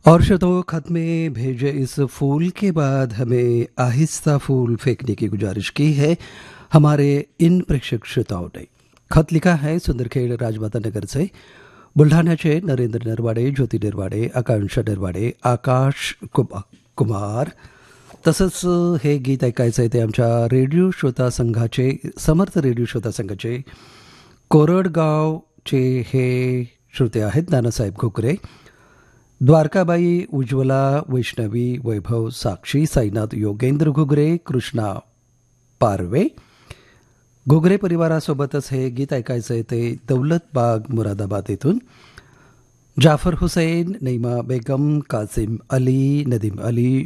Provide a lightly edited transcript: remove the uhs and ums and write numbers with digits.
और शतों खत में भेजे इस फूल के बाद हमें आहिस्ता फूल फेंकने की गुजारिश की है हमारे इन प्रेक्षक श्रोताओं ने। खत लिखा है सुंदरखेड राजमाता नगर से बुलढाण्याचे नरेंद्र नरवाडे, ज्योती नरवाडे, आकांक्षा नरवाडे, आकाश कुमार. तसंच हे गीत ऐकायचं आहे ते आमच्या रेडिओ श्रोता संघाचे, समर्थ रेडिओ श्रोता संघाचे कोरडगावचे हे श्रोते आहेत नानासाहेब घोकरे, द्वारकाबाई, उज्ज्वला, वैष्णवी, वैभव, साक्षी, साईनाथ, योगेंद्र घुगरे, कृष्णा पारवे. घुगरे परिवारासोबतच हे गीत ऐकायचं आहे ते दौलत बाग मुरादाबाद येथून जाफर हुसैन, नईमा बेगम, कासिम अली, नदीम अली,